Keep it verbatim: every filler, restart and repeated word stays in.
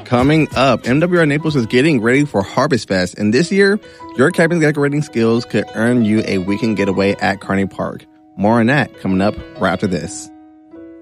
Coming up, M W R Naples is getting ready for Harvest Fest, and this year, your cabin decorating skills could earn you a weekend getaway at Kearney Park. More on that coming up right after this.